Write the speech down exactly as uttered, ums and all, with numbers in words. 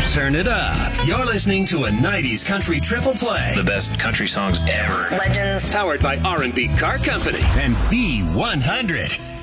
Turn it up. You're listening to a nineties country triple play. The best country songs ever. Legends. Powered by R and B Car Company and B one hundred.